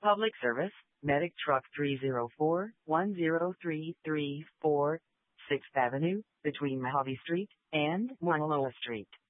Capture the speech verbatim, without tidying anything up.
Public service, Medic Truck three oh four, one oh three three four, sixth Avenue, between Mojave Street and Mauna Loa Street.